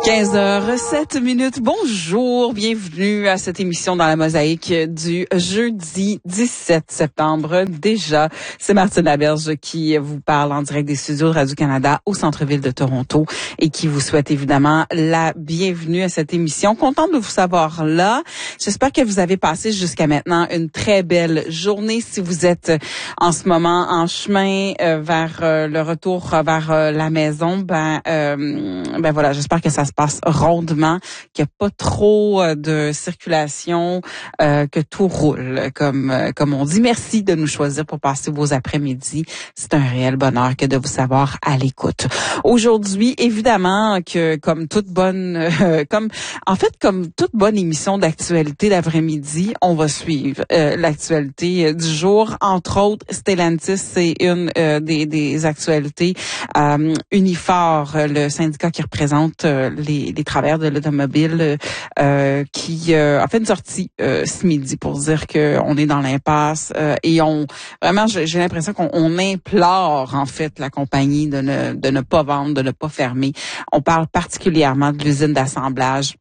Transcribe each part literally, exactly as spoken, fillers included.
quinze heures sept minutes. Bonjour, bienvenue à cette émission dans la mosaïque du jeudi dix-sept septembre. Déjà, c'est Martine Laberge qui vous parle en direct des studios de Radio-Canada au centre-ville de Toronto et qui vous souhaite évidemment la bienvenue à cette émission. Contente de vous savoir là. J'espère que vous avez passé jusqu'à maintenant une très belle journée. Si vous êtes en ce moment en chemin euh, vers euh, le retour vers euh, la maison, ben, euh, ben voilà, j'espère que ça se passe rondement, qu'il n'y a pas trop euh, de circulation, euh, que tout roule, comme euh, comme on dit. Merci de nous choisir pour passer vos après-midi. C'est un réel bonheur que de vous savoir à l'écoute. Aujourd'hui, évidemment que comme toute bonne, euh, comme en fait comme toute bonne émission d'actualité d'après-midi, on va suivre euh, l'actualité du jour. Entre autres, Stellantis, c'est une euh, des, des actualités. Euh, Unifor, le syndicat qui représente euh, les, les travailleurs de l'automobile, euh, qui euh, a fait une sortie euh, ce midi pour dire que on est dans l'impasse euh, et on vraiment j'ai, j'ai l'impression qu'on on implore en fait la compagnie de ne de ne pas vendre, de ne pas fermer. On parle particulièrement de l'usine d'assemblage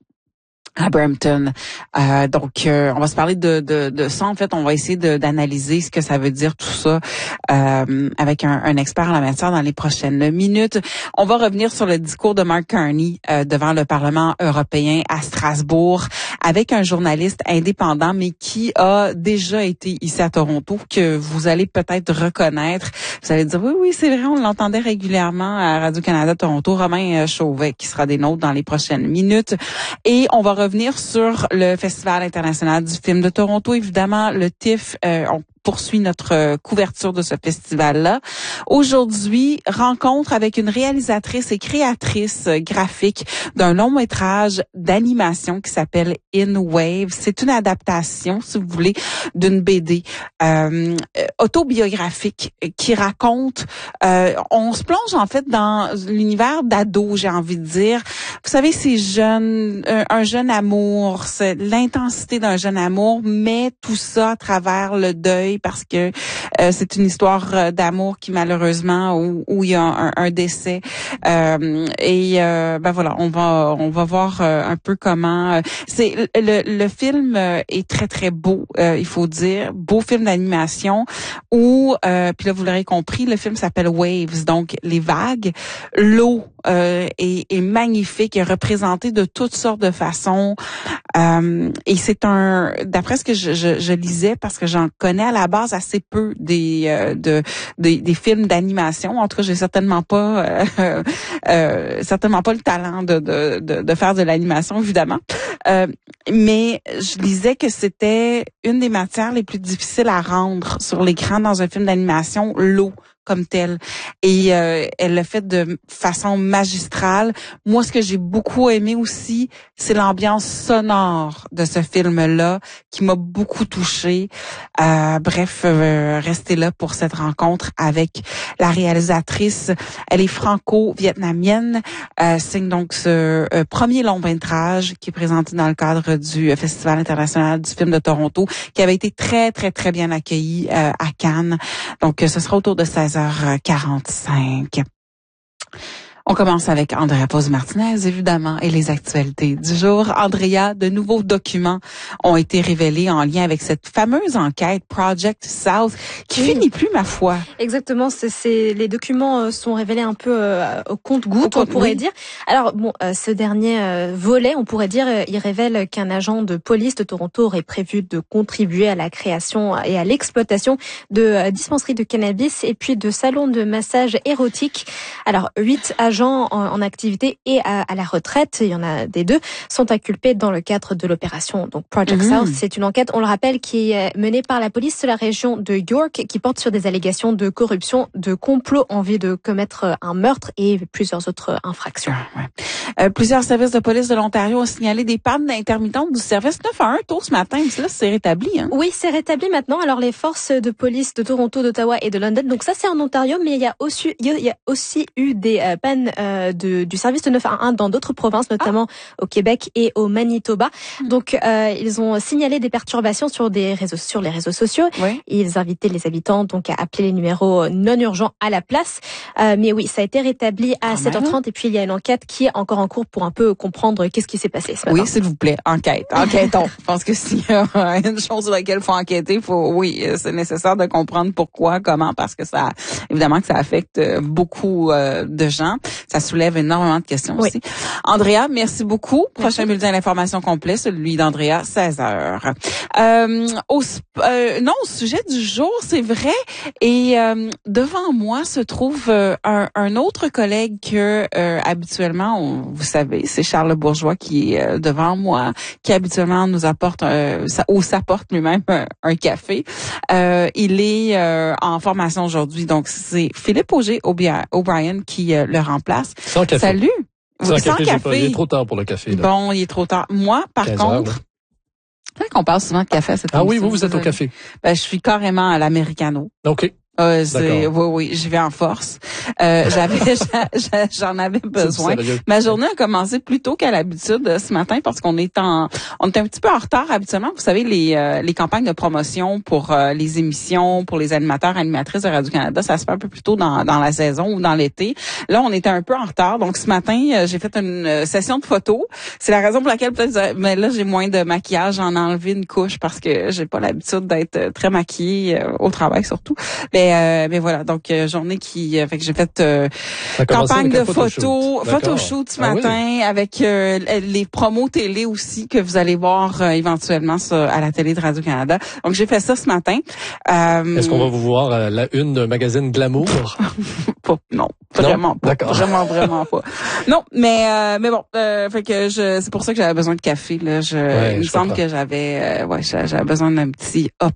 à Brampton. Euh, donc, euh, on va se parler de, de, de ça. En fait, on va essayer de, d'analyser ce que ça veut dire tout ça euh, avec un, un expert en la matière dans les prochaines minutes. On va revenir sur le discours de Mark Carney euh, devant le Parlement européen à Strasbourg avec un journaliste indépendant, mais qui a déjà été ici à Toronto, que vous allez peut-être reconnaître. Vous allez dire, oui, oui, c'est vrai, on l'entendait régulièrement à Radio-Canada Toronto, Romain Chauvet, qui sera des nôtres dans les prochaines minutes. Et on va revenir sur le Festival international du film de Toronto. Évidemment, le T I F, euh, on poursuit notre couverture de ce festival-là. Aujourd'hui, rencontre avec une réalisatrice et créatrice graphique d'un long métrage d'animation qui s'appelle In Wave. C'est une adaptation, si vous voulez, d'une B D euh, autobiographique qui raconte, euh, on se plonge en fait dans l'univers d'ado, j'ai envie de dire. Vous savez, c'est jeune, un, un jeune amour, c'est l'intensité d'un jeune amour, mais tout ça à travers le deuil, parce que euh, c'est une histoire d'amour qui malheureusement où, où il y a un, un décès euh, et euh, ben voilà, on va on va voir euh, un peu comment euh, c'est le, le film est très très beau, euh, il faut dire, beau film d'animation où euh, puis là vous l'aurez compris, le film s'appelle Waves, donc les vagues, l'eau euh, est, est magnifique, est représentée de toutes sortes de façons euh, et c'est un, d'après ce que je, je, je lisais, parce que j'en connais à la base assez peu des euh, de des, des films d'animation. En tout cas, j'ai certainement pas euh, euh, certainement pas le talent de de de, de faire de l'animation, évidemment. Euh, mais je lisais que c'était une des matières les plus difficiles à rendre sur l'écran dans un film d'animation, l'eau comme telle. Et euh, elle l'a fait de façon magistrale. Moi, ce que j'ai beaucoup aimé aussi, c'est l'ambiance sonore de ce film-là qui m'a beaucoup touchée. Euh, bref, euh, restez là pour cette rencontre avec la réalisatrice. Elle est franco-vietnamienne. Euh, signe donc ce euh, premier long métrage qui est présenté dans le cadre du Festival international du film de Toronto, qui avait été très, très, très bien accueilli euh, à Cannes. Donc, ce sera autour de seize heures quarante-cinq. On commence avec Andrea Pause-Martinez, évidemment, et les actualités du jour. Andrea, de nouveaux documents ont été révélés en lien avec cette fameuse enquête Project South, qui oui. finit plus, ma foi. Exactement, c'est, c'est les documents sont révélés un peu euh, au compte-gouttes, on pourrait oui. dire. Alors bon, euh, ce dernier euh, volet, on pourrait dire, euh, il révèle qu'un agent de police de Toronto aurait prévu de contribuer à la création et à l'exploitation de euh, dispenseries de cannabis et puis de salons de massage érotique. Alors, huit agents En, en activité et à, à la retraite, il y en a des deux, sont inculpés dans le cadre de l'opération donc Project mmh. South. C'est une enquête, on le rappelle, qui est menée par la police de la région de York, qui porte sur des allégations de corruption, de complot en vue de commettre un meurtre et plusieurs autres infractions. Ah, ouais. euh, plusieurs services de police de l'Ontario ont signalé des pannes intermittentes du service neuf un un tôt ce matin. Là, c'est rétabli, hein? Oui, c'est rétabli maintenant. Alors, les forces de police de Toronto, d'Ottawa et de London, donc ça, c'est en Ontario, mais il y a aussi, il y a aussi eu des euh, pannes viennent euh, de, du service de neuf un un dans d'autres provinces, notamment ah. au Québec et au Manitoba. Mmh. Donc, euh, ils ont signalé des perturbations sur des réseaux, sur les réseaux sociaux. Oui. Ils invitaient les habitants donc à appeler les numéros non urgents à la place. Euh, mais oui, ça a été rétabli à ah, sept heures trente et puis il y a une enquête qui est encore en cours pour un peu comprendre qu'est-ce qui s'est passé ce matin. Oui, s'il vous plaît, enquête, enquêtons. Je pense que s'il y a une chose sur laquelle il faut enquêter, faut, oui, c'est nécessaire de comprendre pourquoi, comment, parce que ça, évidemment que ça affecte beaucoup euh, de gens. Ça soulève énormément de questions oui. aussi. Andrea, merci beaucoup. Prochain bulletin à l'information complet, celui d'Andrea, seize heures. Euh, au, euh, non, au sujet du jour, c'est vrai. Et euh, devant moi se trouve euh, un, un autre collègue que euh, habituellement, on, vous savez, c'est Charles Bourgeois qui est euh, devant moi, qui habituellement nous apporte, euh, ça, ou s'apporte lui-même un, un café. Euh, il est euh, en formation aujourd'hui, donc c'est Philippe Auger O'Brien qui euh, le remplace. Sans café. Salut. Sans Sans café, café. Pas, il est trop tard pour le café. Là. Bon, il est trop tard. Moi, par contre, heures, c'est vrai qu'on parle souvent de café à cette Ah émission, oui, vous, vous êtes au café. Ben, je suis carrément à l'americano. OK. Euh, c'est, oui, oui, j'y vais en force. Euh, j'avais, j'en avais besoin. Ma journée a commencé plus tôt qu'à l'habitude ce matin parce qu'on est en, on est un petit peu en retard habituellement. Vous savez, les, euh, les campagnes de promotion pour euh, les émissions, pour les animateurs, animatrices de Radio-Canada, ça se fait un peu plus tôt dans, dans la saison ou dans l'été. Là, on était un peu en retard. Donc, ce matin, euh, j'ai fait une session de photos. C'est la raison pour laquelle peut-être, mais là, j'ai moins de maquillage. J'en ai enlevé une couche parce que j'ai pas l'habitude d'être très maquillée euh, au travail surtout. Mais Euh, mais voilà, donc euh, journée qui euh, fait que j'ai fait euh, campagne de photos, photoshoot ce ah matin oui. avec euh, les promos télé aussi que vous allez voir euh, éventuellement sur, à la télé de Radio-Canada. Donc j'ai fait ça ce matin. Euh, Est-ce qu'on va vous voir à la une d'un magazine Glamour? pas, non, vraiment non? pas. D'accord. Vraiment, vraiment pas. Non, mais euh, mais bon, euh, fait que je c'est pour ça que j'avais besoin de café là. Je, ouais, il me semble que j'avais euh, ouais, j'avais besoin d'un petit hop.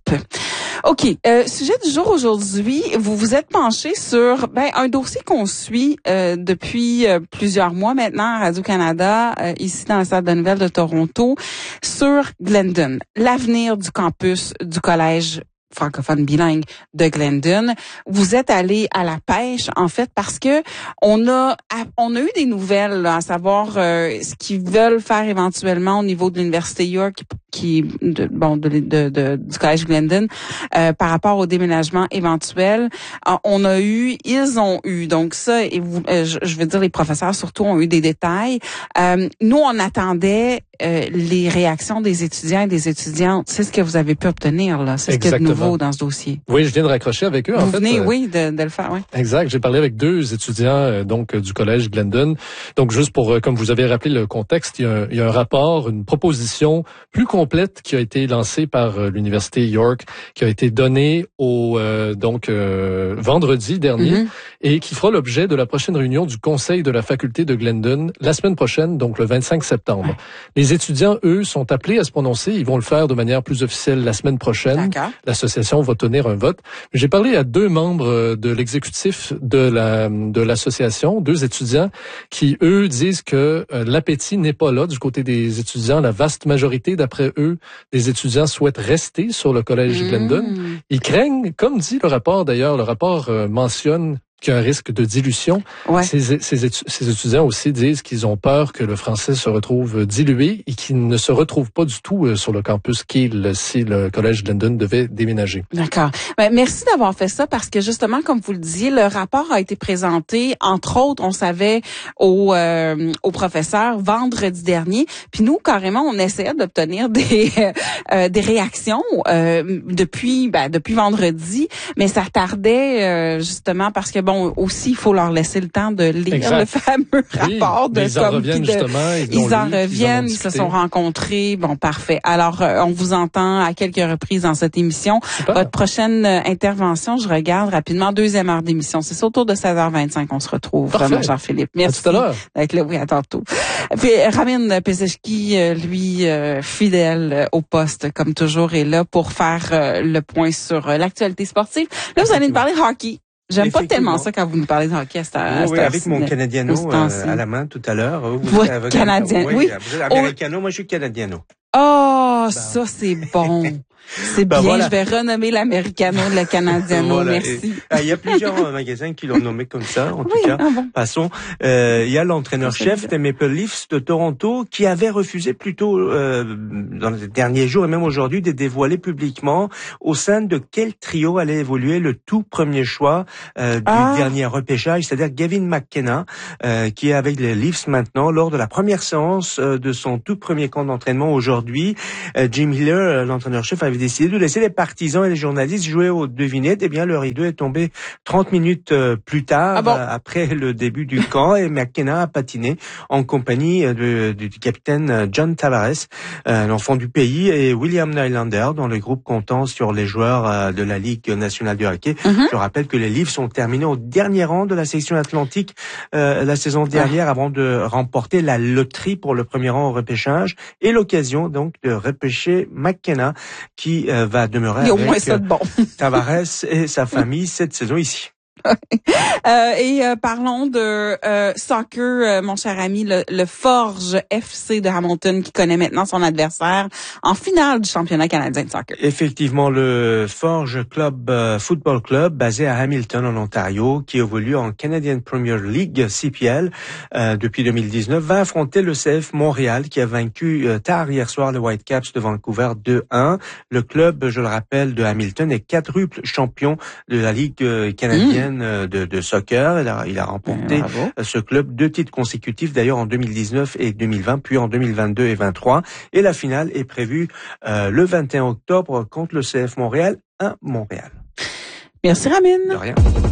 OK. Euh, sujet du jour aujourd'hui, vous vous êtes penché sur ben un dossier qu'on suit euh, depuis euh, plusieurs mois maintenant à Radio-Canada, euh, ici dans le Stade de Nouvelles de Toronto, sur Glendon, l'avenir du campus du collège francophone bilingue de Glendon. Vous êtes allé à la pêche, en fait, parce que on a on a eu des nouvelles, là, à savoir euh, ce qu'ils veulent faire éventuellement au niveau de l'Université York, qui de, bon de, de, de du collège Glendon, euh, par rapport au déménagement éventuel. Euh, on a eu, ils ont eu, donc ça, et vous, euh, je, je veux dire, les professeurs surtout ont eu des détails. Euh, nous, on attendait euh, les réactions des étudiants et des étudiantes. C'est ce que vous avez pu obtenir, là. C'est ce qu'il y a de nouveau dans ce dossier. Oui, je viens de raccrocher avec eux. Vous en fait, venez, euh, oui, de, de le faire, oui. Exact. J'ai parlé avec deux étudiants euh, donc du collège Glendon. Donc, juste pour, euh, comme vous avez rappelé le contexte, il y a un, il y a un rapport, une proposition plus complète qui a été lancée par euh, l'Université York, qui a été donnée au euh, donc euh, vendredi dernier mm-hmm. et qui fera l'objet de la prochaine réunion du conseil de la faculté de Glendon la semaine prochaine, donc le vingt-cinq septembre. Ouais. Les étudiants, eux, sont appelés à se prononcer. Ils vont le faire de manière plus officielle la semaine prochaine. D'accord. L'association va tenir un vote. J'ai parlé à deux membres de l'exécutif de la de l'association, deux étudiants qui, eux, disent que euh, l'appétit n'est pas là du côté des étudiants. La vaste majorité, d'après eux, des étudiants souhaitent rester sur le collège mmh. Glendon. Ils craignent, comme dit le rapport d'ailleurs, le rapport euh, mentionne qu'il y a un risque de dilution. Ouais. Ces, ces, étu- ces étudiants aussi disent qu'ils ont peur que le français se retrouve dilué et qu'il ne se retrouve pas du tout sur le campus Kiel si le collège Glendon devait déménager. D'accord. Ben, merci d'avoir fait ça parce que justement, comme vous le disiez, le rapport a été présenté, entre autres, on savait, aux, euh, aux professeurs vendredi dernier. Puis nous, carrément, on essayait d'obtenir des, euh, des réactions euh, depuis, ben, depuis vendredi, mais ça tardait euh, justement parce que bon, aussi, il faut leur laisser le temps de lire exact. Le fameux oui, rapport de ils en comme reviennent de, justement, ils, ils en lu, reviennent, ils, ils se sont rencontrés. Bon, parfait. Alors, euh, on vous entend à quelques reprises dans cette émission. Super. Votre prochaine euh, intervention, je regarde rapidement, deuxième heure d'émission. C'est ça, autour de seize heures vingt-cinq, on se retrouve. Vraiment, Jean-Philippe. Merci. À tout à l'heure. Avec le, oui, à tantôt. Puis, Ramin Peseshki, lui, euh, fidèle au poste, comme toujours, est là pour faire euh, le point sur euh, l'actualité sportive. Là, vous allez nous parler hockey. J'aime pas tellement ça quand vous nous parlez de hockey à cette heure. Oui, oui, avec mon Canadiano euh, à la main tout à l'heure. Votre Canadien, oui. oui. Vous êtes Americano, oh. Moi je suis Canadiano. Oh, ben. Ça c'est bon. C'est bien, ben voilà. Je vais renommer l'Americano, le Canadiano, voilà. Merci. Et, il y a plusieurs magasins qui l'ont nommé comme ça, en oui, tout cas. Ah bon. Passons. Euh, il y a l'entraîneur-chef des Maple Leafs de Toronto qui avait refusé plutôt euh, dans les derniers jours et même aujourd'hui de dévoiler publiquement au sein de quel trio allait évoluer le tout premier choix euh, du ah. dernier repêchage, c'est-à-dire Gavin McKenna, euh, qui est avec les Leafs maintenant lors de la première séance euh, de son tout premier camp d'entraînement aujourd'hui. Euh, Jim Hiller, l'entraîneur-chef, avait décidé de laisser les partisans et les journalistes jouer aux devinettes. Eh bien, le rideau est tombé trente minutes plus tard, ah bon? après le début du camp, et McKenna a patiné en compagnie de, de, du capitaine John Tavares, euh, l'enfant du pays, et William Nylander, dans le groupe comptant sur les joueurs euh, de la Ligue nationale de hockey. Mm-hmm. Je rappelle que les Leafs sont terminés au dernier rang de la section atlantique euh, la saison dernière, ah. avant de remporter la loterie pour le premier rang au repêchage, et l'occasion donc de repêcher McKenna, qui euh, va demeurer avec au moins ça de bon. Tavares et sa famille cette saison ici. euh, et euh, parlons de euh, soccer, euh, mon cher ami, le, le Forge F C de Hamilton qui connaît maintenant son adversaire en finale du championnat canadien de soccer. Effectivement, le Forge Club euh, Football Club, basé à Hamilton en Ontario, qui évolue en Canadian Premier League C P L euh, depuis deux mille dix-neuf, va affronter le C F Montréal qui a vaincu euh, tard hier soir le Whitecaps de Vancouver deux un. Le club, je le rappelle, de Hamilton est quadruple champion de la Ligue euh, canadienne. Mmh. De, de soccer. Il a, il a remporté Bravo. ce club deux titres consécutifs, d'ailleurs en deux mille dix-neuf et deux mille vingt, puis en deux mille vingt-deux et vingt-trois. Et la finale est prévue euh, le vingt et un octobre contre le C F Montréal à Montréal. Merci Ramin. De rien.